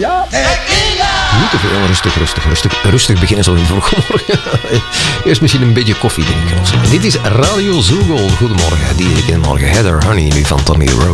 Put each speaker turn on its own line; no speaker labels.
Ja. Niet te veel. Rustig beginnen zo in de vroege morgen. Eerst misschien een beetje koffie drinken of zo. Dit is Radio Zugol. Goedemorgen. Die morgen. Heather Honey nu van Tommy Rose.